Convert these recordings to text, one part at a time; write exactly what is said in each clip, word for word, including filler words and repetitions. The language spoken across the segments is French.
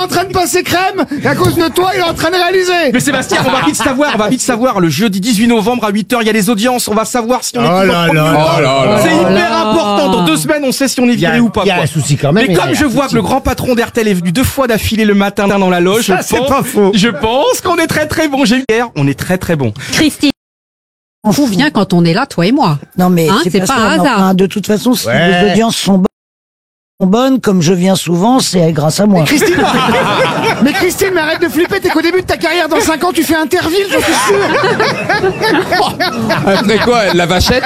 en train de passer crème, et à cause de toi, il est en train de réaliser. Mais Sébastien, on va vite savoir, on va vite savoir. Le jeudi dix-huit novembre à huit heures, il y a les audiences. On va savoir si on est Oh qui là votre là premier là vote. là là C'est là hyper là. important. Dans deux semaines, on sait si on est viré ou pas. Il y a quoi. un souci quand même. Mais il y a comme un je vois souci. que le grand patron d'Hertel est venu deux fois d'affilée le matin dans la loge, Ça, je c'est pense, pas faux. je pense qu'on est très très bon. J'ai eu hier, on est très très bon. Christine, on vient quand on est là, toi et moi. Non mais Hein, c'est pas, pas ça, un non. hasard. Enfin, de toute façon, si Ouais. les audiences sont bonnes, sont bonnes, comme je viens souvent, c'est grâce à moi. Christine, mais Christine, mais arrête de flipper, t'es qu'au début de ta carrière, dans cinq ans, tu fais Interville, j'en suis sûr. Après quoi, la vachette?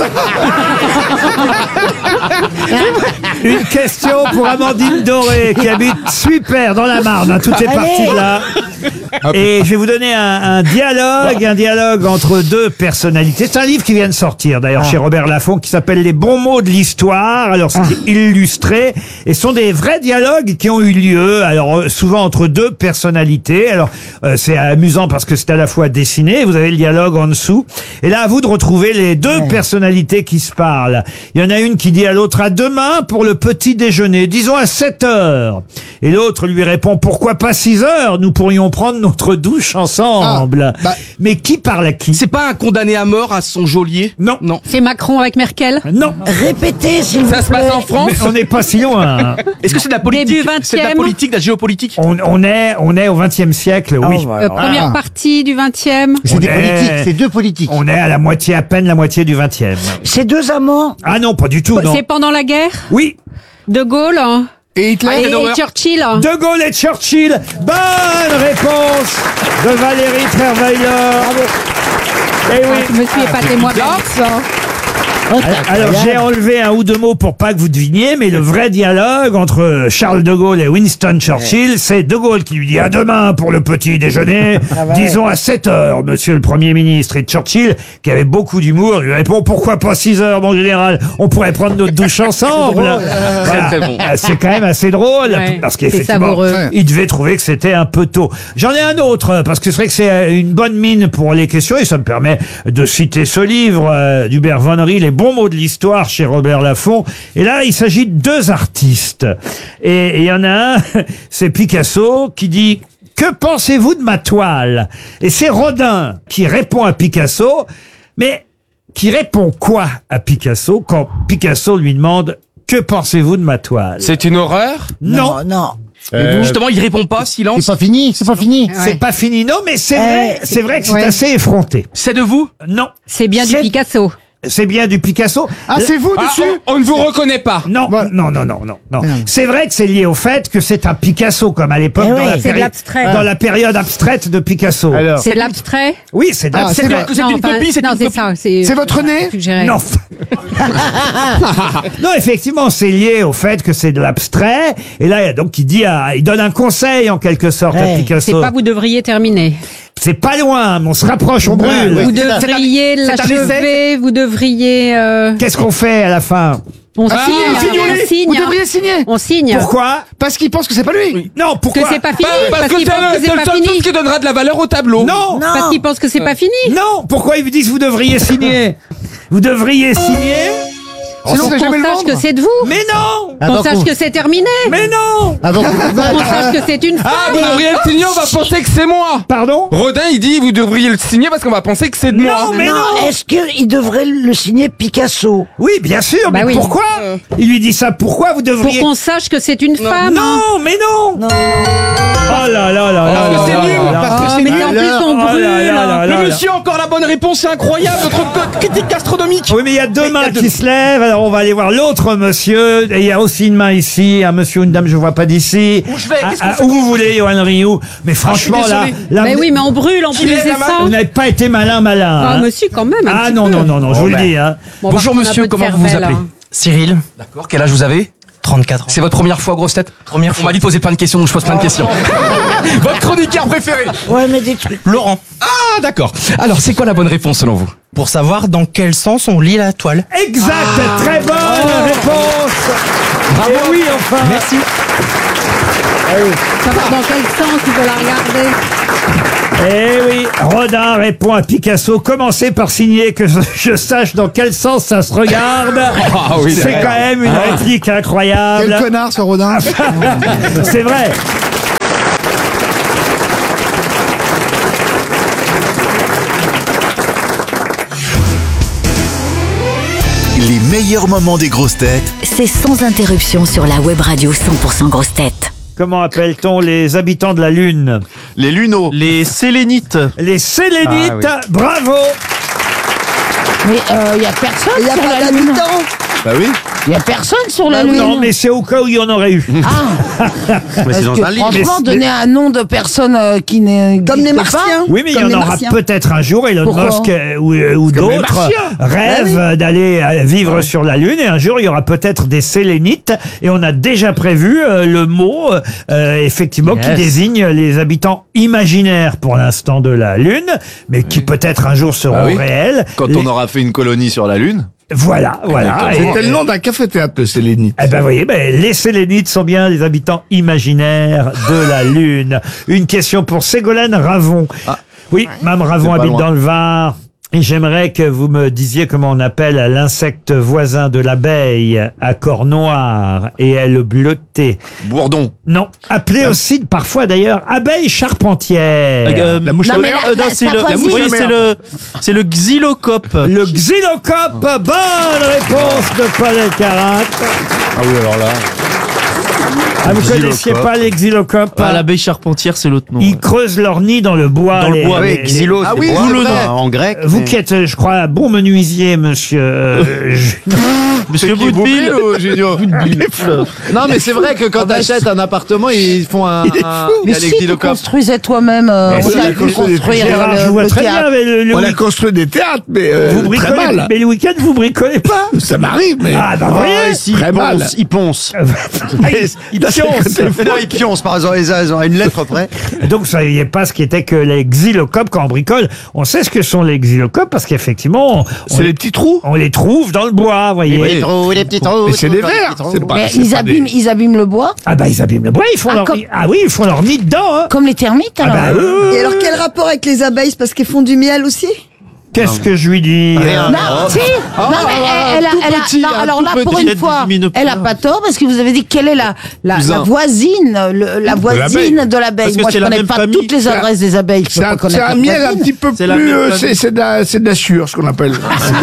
Une question pour Amandine Doré qui habite Super dans la Marne. Hein, tout est Allez. parti de là. Et je vais vous donner un, un dialogue, un dialogue entre deux personnalités. C'est un livre qui vient de sortir d'ailleurs chez Robert Laffont qui s'appelle Les bons mots de l'histoire. Alors c'est illustré et ce sont des vrais dialogues qui ont eu lieu. Alors euh, souvent entre deux personnalités. Alors euh, c'est amusant parce que c'est à la fois dessiné. Vous avez le dialogue en dessous. Et là à vous de retrouver les deux personnalités qui se parlent. Il y en a une qui dit à l'autre à demain pour le petit déjeuner. Disons à sept heures. Et l'autre lui répond pourquoi pas six heures? Nous pourrions prendre notre douche ensemble. Ah, bah- Mais qui parle à qui? C'est pas un condamné à mort à son geôlier? Non. Non. C'est Macron avec Merkel. Non. Répétez, s'il vous Ça se plaît. passe en France? Mais on n'est pas si loin. hein. Est-ce que c'est de la politique? Début C'est de la vingtième. politique, de la géopolitique? On, on est, on est au vingtième siècle, oui. Euh, première Ah. partie du vingtième. On C'est des est- politiques, c'est deux politiques. On est à la moitié, à peine la moitié du vingtième. Ces deux amants, Ah non, pas du tout, non. C'est pendant la guerre. Oui. De Gaulle hein. Et Hitler, et, Adenauer. et Churchill. hein. De Gaulle et Churchill. Bonne réponse de Valérie Trierweiler. Eh oui. Je me suis épaté moi-même. Alors j'ai enlevé un ou deux mots pour pas que vous deviniez, mais le vrai dialogue entre Charles de Gaulle et Winston Churchill, c'est de Gaulle qui lui dit à demain pour le petit déjeuner, disons à sept heures, monsieur le Premier ministre, et Churchill, qui avait beaucoup d'humour, lui répond pourquoi pas six heures, mon général, on pourrait prendre notre douche ensemble. Voilà. Très, très bon. Ah, c'est quand même assez drôle, Ouais, parce c'est qu'effectivement, savoureux. il devait trouver que c'était un peu tôt. J'en ai un autre, parce que c'est vrai que c'est une bonne mine pour les questions, et ça me permet de citer ce livre euh, d'Hubert Vonnery, Les bons mots de l'histoire chez Robert Laffont. Et là, il s'agit de deux artistes. Et il y en a un, c'est Picasso, qui dit « Que pensez-vous de ma toile ?» Et c'est Rodin qui répond à Picasso, mais qui répond quoi à Picasso quand Picasso lui demande « Que pensez-vous de ma toile ?» C'est une horreur? Non, non. Justement, il répond pas, silence. c'est pas fini, c'est pas fini. c'est pas fini. Non, mais c'est vrai, Eh, c'est vrai que c'est ouais. assez effronté. C'est de vous? Non, C'est bien du C'est- Picasso. c'est bien du Picasso. Ah, c'est vous Ah, dessus? on, on ne vous reconnaît pas. Non, Voilà. non, non, non, non, non. Merde. C'est vrai que c'est lié au fait que c'est un Picasso, comme à l'époque, Eh dans, oui, la c'est de péri- l'abstrait. dans la période abstraite de Picasso. Alors, C'est de l'abstrait. Oui, c'est de Ah, l'abstrait. c'est vrai. C'est Non, une enfin, copie, c'est non, une c'est copie. ça. C'est c'est votre nez? suggéré. Non. non, effectivement, c'est lié au fait que c'est de l'abstrait. Et là, donc, il dit, à- il donne un conseil en quelque sorte à Ouais. C'est Picasso. pas vous devriez terminer. C'est pas loin, mais on se rapproche, on brûle. ouais. Vous c'est un- devriez c'est un l'achever. Vous devriez. euh, Qu'est-ce qu'on fait à la fin? On Ah, signe. signez, On Vous signe. devriez signer. On signe. Pourquoi? Parce qu'il pense que c'est pas lui. Non, Que pourquoi? c'est pas fini. Parce, Parce que qu'il c'est pense le, que c'est c'est le pas seul truc fini. qui donnera de la valeur au tableau. Non, Non. Parce qu'il pense que c'est pas fini. non. Pourquoi ils vous disent vous devriez signer? Vous devriez signer? Sinon, Pour vous allez jamais qu'on le sache que vendre. c'est de vous. Mais non! Qu'on sache que c'est terminé. Mais non! Avant Qu'on sache que c'est une Ah, femme. vous devriez le signer, on va penser que c'est moi. Pardon? Rodin, il dit, vous devriez le signer parce qu'on va penser que c'est de moi. Non, mais non! Non, est-ce qu'il devrait le signer Picasso? Oui, bien sûr, Bah mais oui. pourquoi? Il lui dit ça, pourquoi vous Pour devriez... qu'on sache que c'est une femme. Non, mais non! Non. Oh là là là là Parce que là c'est là nul, là là. parce que Oh, c'est mais nul. en plus on Oh là brûle. là là là Le là. monsieur a encore la bonne réponse, c'est incroyable, notre co- critique gastronomique. Oui, mais il y a deux Mais il y a mains deux- qui se lèvent, alors on va aller voir l'autre monsieur, et il y a aussi une main ici, un monsieur, une dame, je vois pas d'ici. Où je vais Ah, Qu'est-ce qu'on ah, fait Où vous voulez, Johan Rioux. Mais franchement, là, désolé. là, Mais vous- oui, mais on brûle en plus, lève c'est la main ça. vous n'avez pas été malin, malin. Ah, hein. monsieur, quand même. un Ah petit non, peu. non, non, non, je vous le dis. Hein. Bon, Bonjour on va monsieur, prendre un peu comment de vous vous cervelle, appelez? hein. Cyril, D'accord, quel âge vous avez? trente-quatre ans. C'est votre première fois, grosse tête? Première On fois. m'a dit de poser plein de questions, donc je pose plein de questions. Votre chroniqueur préféré? Ouais, mais des trucs. Laurent, Ah, d'accord. Alors, c'est quoi la bonne réponse selon vous? pour savoir dans quel sens on lit la toile. Exact, très bonne réponse. Bravo. Et oui, enfin. Merci. Savoir dans quel sens il faut la regarder. Eh oui, Rodin répond à Picasso, commencez par signer que je, je sache dans quel sens ça se regarde. Ah oui, C'est d'accord. quand même une réplique incroyable. Quel connard ce Rodin. C'est vrai. meilleurs moments des grosses têtes C'est sans interruption sur la web radio cent pour cent grosses têtes. Comment appelle-t-on les habitants de la Lune? Les lunos. Les sélénites. Les Sélénites. Ah, Bravo. Mais il euh, y a personne Il n'y a sur pas la Lune. d'habitants. Bah oui. Il y a personne sur la Ah, Lune. non, mais c'est au cas où il y en aurait eu. Ah, Mais c'est parce dans que un livre. franchement, Mais- donner un nom de personne euh, qui n'est Comme les n'existe pas. Martiens. Oui, mais il y Comme en les aura Martiens. peut-être un jour. Elon Pourquoi Musk euh, ou, euh, ou Comme les d'autres Martiens. rêvent Bah d'aller euh, vivre sur la Lune. Et un jour, il y aura peut-être des Sélénites. Et on a déjà prévu euh, le mot, euh, effectivement, qui Yes. désigne les habitants imaginaires pour l'instant de la Lune, mais qui peut-être un jour seront Bah oui. réels. Quand Les- on aura fait une colonie sur la Lune. Voilà, voilà. Et- C'était le nom d'un café-théâtre, le Sélénite. Eh ben, vous voyez, ben, les Sélénites sont bien les habitants imaginaires de la Lune. Une question pour Ségolène Ravon. Oui, Mme Ravon C'est pas habite loin. dans le Var. Et j'aimerais que vous me disiez comment on appelle l'insecte voisin de l'abeille à corps noir et aile bleutée. Bourdon. Non, appelé aussi parfois d'ailleurs abeille charpentière. Euh, La mouche Non, à mais mer. la- euh, non, la- c'est ça le, voisine. oui, c'est le, c'est le xylocope. Le xylocope. Bonne réponse de Paul Elkarat. Ah oui, alors là. Ah, vous Xylocope. connaissiez pas les xylocope? Ah, l'abeille charpentière, c'est l'autre nom. Ils creusent leur nid dans le bois. Dans le les- bois, les- oui, xylo, Ah c'est oui, bois. c'est le vrai. nom en grec. Vous mais- qui êtes, je crois, un bon menuisier, monsieur. euh, je- Monsieur Qui, Boudeville. Boudeville ou Junio Non, mais c'est vrai que quand t'achètes un appartement, ils font un. Il est un- fou. il y Mais a si les tu xylocopes. construisais toi-même, euh, Mais on si, a il a pu construit des construire Gérard, je le, vois le très bien, théâtre. mais le, le On a week- construit des théâtres, mais euh, vous très bricolez, mal. mais le week-end, vous bricolez pas? Ça m'arrive, mais... Ah, bah, vous voyez. ici, Très il mal. ponce, il ponce. Mais il pionce. Non, il pionce, par exemple, ils ont une lettre près. Donc, vous saviez pas ce qu'était que les xylocopes quand on bricole. On sait ce que sont les xylocopes parce qu'effectivement, on, C'est les petits trous. on les trouve dans le bois, vous voyez. Les trous, les petits trous. Mais c'est des vers. C'est pas, Mais c'est ils pas abîment, des- ils abîment le bois, Ah bah, ils abîment le bois, ils font Ah, leur comme- nid. Ah oui, ils font leur nid dedans, hein. comme les termites Ah alors. bah, euh, Et alors, quel rapport avec les abeilles? C'est parce qu'elles font du miel aussi? qu'est-ce que je lui dis? Rien. Non, si. non, mais elle, elle a, tout elle a- petit, non, un alors tout là, pour petit. une Peut-être fois, des elle a pas tort parce que vous avez dit quelle est la, la, Cousin. la voisine, le- la voisine l'abeille. de l'abeille. Parce que Moi, c'est je la connais même pas famille. toutes les adresses des abeilles. Je C'est peux pas un, connaître c'est un la miel un voisine. petit peu C'est la plus... même euh, famille. C'est c'est de la c'est de la sûre, ce qu'on appelle.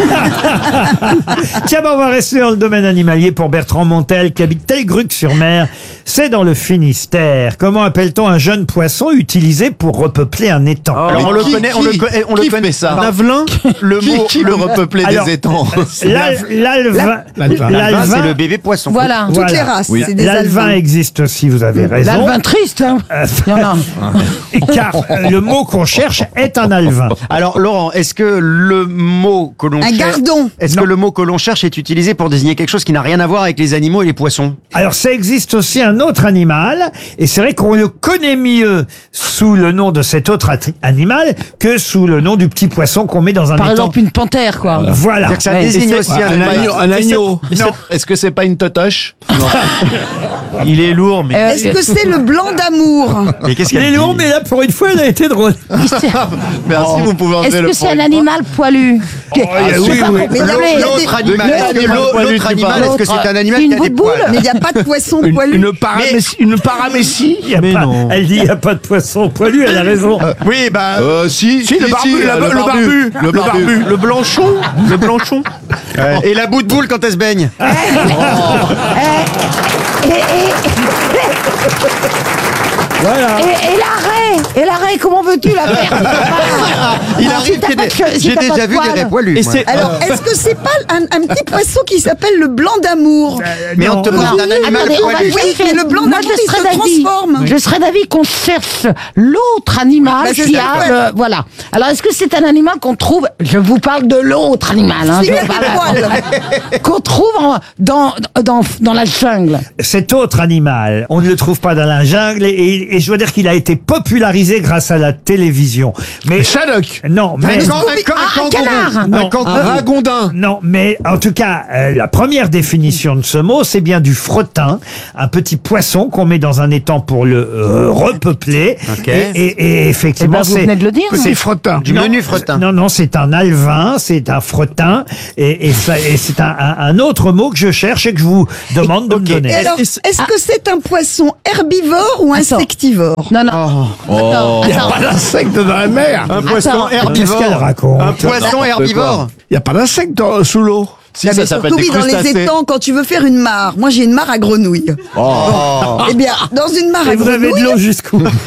Tiens, bah, on va rester dans le domaine animalier pour Bertrand Montel qui habite Telgruc-sur-Mer. C'est dans le Finistère. Comment appelle-t-on un jeune poisson utilisé pour repeupler un étang? Alors, on Mais le qui- connaît, on qui- le connaît, on qui le connaît fait ça Un avelin? Le Qui- mot, qui le peut- repeupler Alors, des étangs. L'al- L'alvin. L'alvin. L'alvin. C'est le bébé poisson. Voilà. Toutes Voilà. les races, Oui. c'est des L'alvin alvins. existe aussi, vous avez raison. L'alvin triste, hein. Il y en a. Car euh, le mot qu'on cherche est un alvin. Alors Laurent, est-ce que le mot que l'on Un cherche, gardon. est-ce que le mot que l'on cherche est utilisé pour désigner quelque chose qui n'a rien à voir avec les animaux et les poissons? Alors, ça existe aussi un autre animal, et c'est vrai qu'on le connaît mieux sous le nom de cet autre ati- animal que sous le nom du petit poisson qu'on met dans un Par étang. exemple, une panthère, quoi. Voilà. C'est-à-dire que ça Ouais, désigne c'est- aussi Un un agneau. Un agneau. Non. Est-ce que c'est pas une totoche Il est lourd, mais. Euh, Est-ce que c'est le blanc d'amour? Et qu'est-ce Il qu'il y est a long, mais là, pour une fois, il a été drôle. Merci, vous pouvez enlever Est-ce le que c'est un point. animal poilu? Oh, il y a- oui, oui. Mais il y a- Mais- il y a L'autre des- animal, est-ce que le- l'autre- l'autre animal, est-ce que c'est un animal C'est qui une a des boule-boule. poils? Mais il n'y a pas de poisson Une, poilu. une, paramécie, une paramécie. Il y a Mais pas- non. Elle dit il n'y a pas de poisson poilu, elle a raison. Oui, bah. Euh, si, Si, le barbu, la- euh, le barbu, le barbu. Le blanchon? Le blanchon? Et la bout de boule quand elle se baigne. Et, et, Voilà. et, et l'arrêt Et l'arrêt, comment veux-tu la faire? Il Si arrive t'as qu'il y ait pas des- de che- si j'ai t'as pas déjà de vu des poils. raies poilus. Et moi. c'est. Alors, est-ce que c'est pas un, un petit poisson qui s'appelle le blanc d'amour? Mais on Non. te parle d'un animal Attendez, on va poilu. Oui, chercher. mais le blanc Moi, d'amour, je il serais se d'avis. transforme. Je serais d'avis qu'on cherche l'autre animal Bah, c'est qui ça, a ouais. le... Voilà. Alors, est-ce que c'est un animal qu'on trouve... Je vous parle de l'autre animal. Hein, C'est je les parle- poils. qu'on trouve en- dans, dans, dans la jungle. Cet autre animal, on ne le trouve pas dans la jungle et, et- et je dois dire qu'il a été popularisé grâce à la télévision. Mais Shadok. non, mais Un can- un can- Ah, un un kangourou. canard. non, Un ragondin. non, mais en tout cas, euh, la première définition de ce mot, c'est bien du frottin, un petit poisson qu'on met dans un étang pour le euh, repeupler. Ok. Et, et- et Eh effectivement, ben, vous c'est venez de le dire. C'est frottin. Du non, menu fretin. Non, non, c'est un alvin, c'est un frottin, et, et, ça- et c'est un, un- un autre mot que je cherche et que je vous demande de me Et donner. alors, Est-ce- est-ce que c'est un poisson herbivore ou insectivore? Non, non. Attends, Il n'y a attends. pas d'insecte dans la mer. Un poisson Attends. Qu'est-ce herbivore. qu'elle raconte Un poisson herbivore. Il n'y a pas d'insecte dans- sous l'eau. Si, Non, ça mais s'appelle surtout, des oui, dans les crustacés. étangs, quand tu veux faire une mare. Moi, j'ai une mare à grenouilles. Oh. Eh bien, dans une mare Et à vous avez de grenouilles... l'eau jusqu'où Non,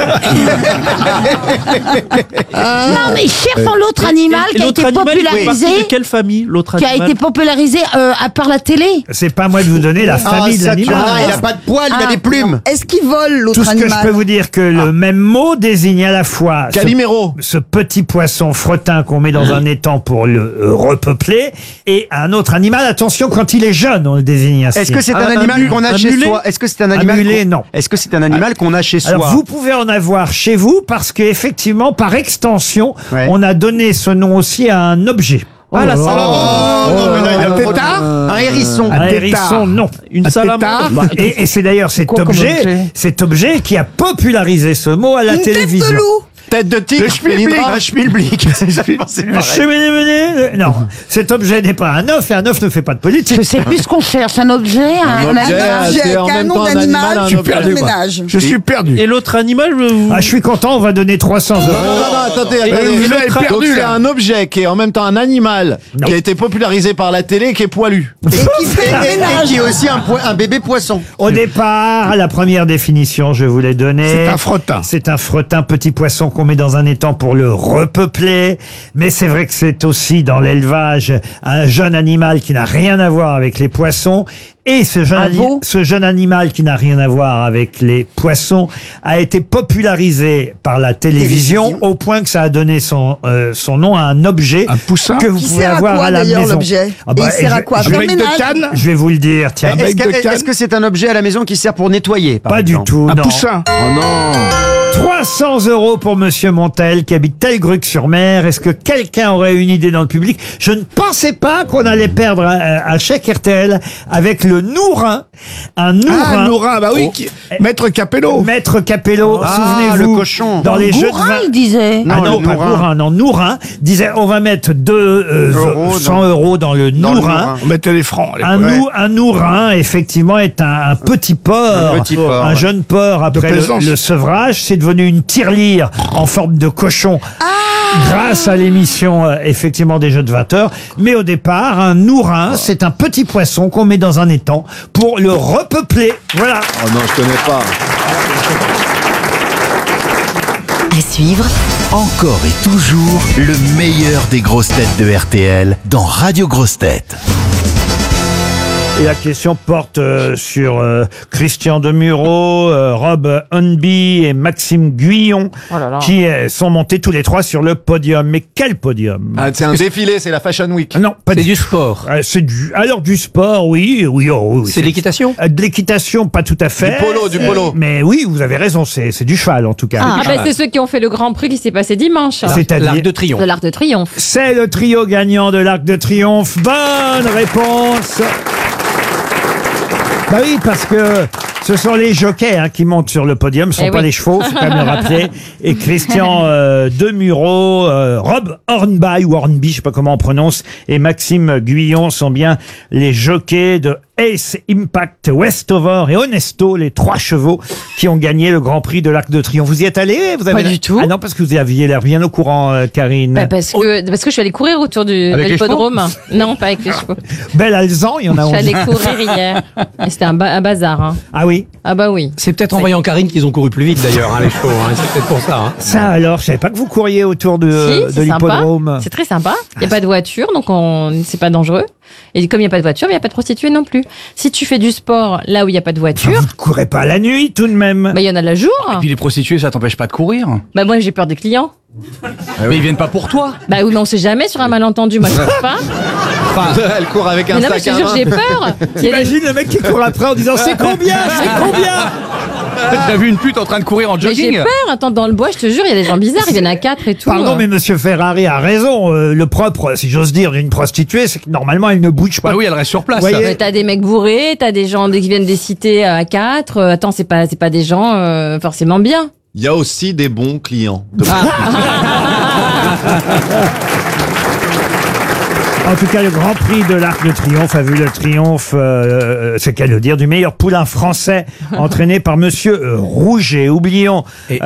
mais cherchons l'autre animal Et qui a l'autre été animal, il fait popularisé, partie de quelle famille, l'autre qui a animal été popularisé euh, à par la télé. C'est pas moi de vous donner la famille de ça, tu l'animal. vois, il a pas de poils, il a Ah, des plumes. Est-ce qu'ils volent, l'autre Tout ce que animal je peux vous dire que le même mot désigne à la fois ce, Calimero. ce petit poisson fretin qu'on met dans un étang pour le euh, repeupler et un autre animal. Attention, quand il est jeune, on le désigne ainsi. Est-ce que c'est un, Un- un animal mu- qu'on a un chez mulet soi Est-ce que c'est un Un animal mulet, qu'on- non. Est-ce que c'est un animal qu'on a chez soi Alors vous pouvez en avoir chez vous parce qu'effectivement, par extension, Ouais. on a donné ce nom aussi à un objet. Ah, la Oh, salamandre. non, mais là, il a Un trop- tétard Un hérisson. Un Un hérisson, tétard. non. Une Un salamandre. tétard. Bah, Et, et c'est d'ailleurs cet Quoi comme objet, objet cet objet qui a popularisé ce mot à la Une tête télévision. de loup. Tête de tigre. Le schmilblick. Un schmilblick. J'ai pensé Le pareil. cheminée- Non, cet objet n'est pas un œuf et un œuf ne fait pas de politique. Je sais plus ce qu'on cherche, un objet, un, Un objet, animal. c'est en Qu'un même nom temps un d'animal, animal, un tu objet. perds le ménage. Je suis perdu. Et l'autre animal, vous... Ah, je suis content, on va donner trois cents euros. Non, non, non, attendez, attendez. vous Et avez l'autre- perdu, Donc c'est là. un objet qui est en même temps un animal, Non. qui a été popularisé par la télé et qui est poilu. Et qui fait le Et, et ménage. qui est aussi un, poi- un bébé poisson. Au départ, la première définition, je vous l'ai donnée. C'est un fretin. C'est un fretin, petit poisson qu'on met dans un étang pour le repeupler. Mais c'est vrai que c'est aussi dans l'élevage un jeune animal qui n'a rien à voir avec les poissons. Et ce jeune, Un ani- veau. ce jeune animal qui n'a rien à voir avec les poissons a été popularisé par la télévision, Télévision. au point que ça a donné son, euh, son nom à un objet Un poussin. que vous Qui pouvez sert à avoir quoi, à la d'ailleurs, maison. l'objet Ah bah, Et il sert je- à quoi je, Un Faire bec de ménage canne. je vais vous le dire, tiens. bec Est-ce de que canne. est-ce que c'est un objet à la maison qui sert pour nettoyer par Pas du exemple tout, Un non. poussin. Oh non. trois cents euros pour Monsieur Montel qui habite Telgruc-sur-Mer. Est-ce que quelqu'un aurait une idée dans le public? Je ne pensais pas qu'on allait perdre un, un chèque R T L avec le Nourin. Un Nourin. Ah, Nourin, bah oui. qui- Maître Capello. Maître Capello, Ah, souvenez-vous. le cochon. Dans les jeux de Bourrin, vin. il disait. Ah Non, non, le pas Nourin. Nourin, non, Nourin disait on va mettre deux euh, Euros cent dans- euros dans le dans le Nourin. Nourin. On mettait les francs. à Un, l'époque. nou, un Nourin, effectivement, est un, un petit porc, Un petit porc, un ouais. jeune porc après le, plaisance. le sevrage. C'est devenu une tirelire en forme de cochon grâce à l'émission, euh, effectivement, des Jeux de vingt heures. Mais au départ, un Nourin, c'est un petit poisson qu'on met dans un étang pour le repeupler. Voilà. Oh non, je connais pas. À suivre, Encore et toujours le meilleur des grosses têtes de R T L dans Radio Grosses Têtes. Et la question porte euh, sur euh, Christian Demureau, euh, Rob Hunby et Maxime Guyon, Oh là là. qui euh, sont montés tous les trois sur le podium. Mais quel podium? Ah, c'est un défilé, c'est la Fashion Week. Ah non, pas C'est du du sport. Euh, c'est du alors du sport, oui, oui, oh, oui. C'est de l'équitation. Euh, de l'équitation, pas tout à fait. Du polo, du polo. Mais oui, vous avez raison, c'est c'est du cheval en tout cas. Ah, bah, c'est ceux qui ont fait le Grand Prix qui s'est passé dimanche. C'est-à-dire L'Arc de Triomphe. De l'Arc de Triomphe. C'est le trio gagnant de l'Arc de Triomphe. Bonne réponse. Bah oui, parce que ce sont les jockeys hein, qui montent sur le podium, ce sont Eh pas oui. les chevaux, faut quand même le rappeler. Et Christian euh, Demureau, euh, Rob Hornby ou Hornby, je sais pas comment on prononce, et Maxime Guyon sont bien les jockeys de Ace, Impact, Westover et Honesto, les trois chevaux qui ont gagné le Grand Prix de l'Arc de Triomphe. Vous y êtes allé? Vous avez Pas du tout. Ah non, parce que vous aviez l'air bien au courant, euh, Karine. Bah, parce que, parce que je suis allée courir autour du Avec de les l'hippodrome. Non, pas avec les chevaux. Belle Alzan, il y en a Je suis onze. allée courir hier. Et c'était un, ba- un bazar. Hein. Ah oui? Ah bah oui. C'est peut-être en voyant Karine qu'ils ont couru plus vite d'ailleurs, hein, les chevaux. hein. C'est peut-être pour ça. hein. Ça alors, je savais pas que vous couriez autour de, Si, de c'est sympa. l'hippodrome. C'est très sympa. Il n'y a pas de voiture, donc on... c'est pas dangereux. Et comme il n'y a pas de voiture, il n'y a pas de prostituées non plus. Si tu fais du sport là où il n'y a pas de voiture, Vous ne courez pas la nuit tout de même. bah il y en a la jour. Et puis les prostituées, ça t'empêche pas de courir. Bah moi j'ai peur des clients. Mais ils viennent pas pour toi. Bah oui, mais on sait jamais sur un malentendu. Moi je peux pas. Elle court avec un Mais non, mais sac je te à jure, main. j'ai peur. Il y a des- Imagine le mec qui court après en disant c'est combien, c'est combien. T'as vu une pute en train de courir en Mais j'ai jogging? peur. Attends, dans le bois, je te jure, il y a des gens bizarres. Ils viennent à quatre et tout. Pardon, mais Monsieur Ferrari a raison. Euh, le propre, si j'ose dire, d'une prostituée, c'est que normalement elle ne bouge pas. Bah oui, elle reste sur place. Voyez. Mais t'as des mecs bourrés, t'as des gens qui viennent des cités à quatre. Euh, attends, c'est pas, c'est pas des gens euh, forcément bien. Il y a aussi des bons clients. de- En tout cas, le Grand Prix de l'Arc de Triomphe a vu le triomphe, euh, c'est qu'à le dire, du meilleur poulain français entraîné par Monsieur euh, Rouget. Oublions.